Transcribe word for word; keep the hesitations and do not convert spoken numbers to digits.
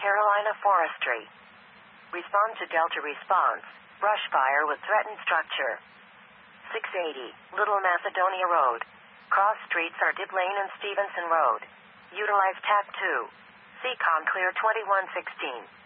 Carolina Forestry. Respond to Delta response. Brush fire with threatened structure. six eighty, Little Macedonia Road. Cross streets are Dip Lane and Stevenson Road. Utilize T A C two. C COM clear twenty-one sixteen.